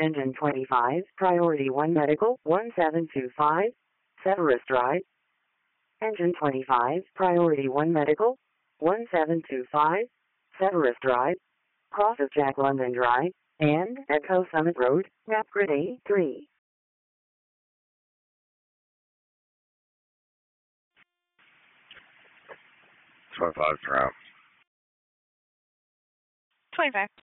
Engine 25, Priority 1 Medical, 1725, Severus Drive. Engine 25, Priority 1 Medical, 1725, Severus Drive, cross of Jack London Drive, and Echo Summit Road, map grid A3. 25 per hour. 25.